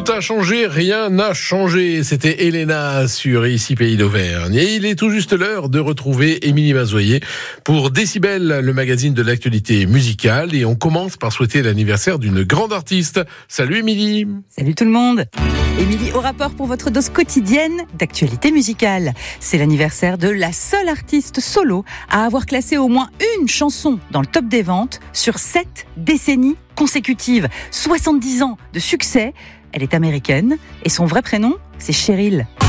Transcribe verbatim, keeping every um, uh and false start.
Tout a changé, rien n'a changé. C'était Elena sur Ici Pays d'Auvergne. Et il est tout juste l'heure de retrouver Émilie Mazoyer pour Décibel, le magazine de l'actualité musicale. Et on commence par souhaiter l'anniversaire d'une grande artiste. Salut Émilie. Salut tout le monde. Émilie au rapport pour votre dose quotidienne d'actualité musicale. C'est l'anniversaire de la seule artiste solo à avoir classé au moins une chanson dans le top des ventes sur sept décennies consécutives. soixante-dix ans de succès. Elle est américaine et son vrai prénom, c'est Cheryl.